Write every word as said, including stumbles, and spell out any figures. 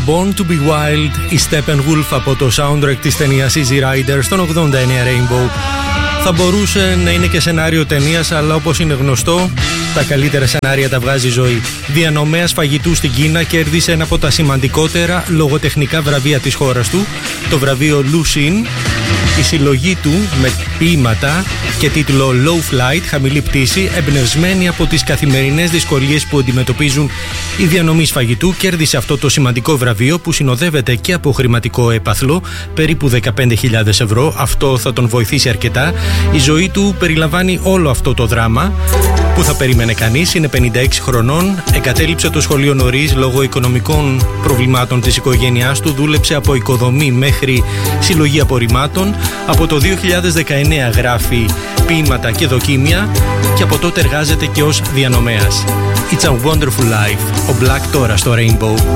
Born to be Wild, η Steppenwolf από το soundtrack της ταινίας Easy Rider στον ογδόντα εννέα Rainbow. Θα μπορούσε να είναι και σενάριο ταινίας, αλλά όπως είναι γνωστό, τα καλύτερα σενάρια τα βγάζει η ζωή. Διανομέας φαγητού στην Κίνα κέρδισε ένα από τα σημαντικότερα λογοτεχνικά βραβεία της χώρας του, το βραβείο Lucien. Η συλλογή του με ποίηματα και τίτλο Low Flight, χαμηλή πτήση, εμπνευσμένη από τις καθημερινές δυσκολίες που αντιμετωπίζουν οι διανομείς φαγητού, κέρδισε αυτό το σημαντικό βραβείο που συνοδεύεται και από χρηματικό έπαθλο, περίπου δεκαπέντε χιλιάδες ευρώ. Αυτό θα τον βοηθήσει αρκετά. Η ζωή του περιλαμβάνει όλο αυτό το δράμα που θα περίμενε κανείς. Είναι πενήντα έξι χρονών, εγκατέλειψε το σχολείο νωρίς λόγω οικονομικών προβλημάτων της οικογένειάς του, δούλεψε από οικοδομή μέχρι συλλογή απορριμμάτων. Από το δύο χιλιάδες δεκαεννέα γράφει ποίηματα και δοκίμια και από τότε εργάζεται και ως διανομέας. It's a wonderful life. Ο Black τώρα στο Rainbow.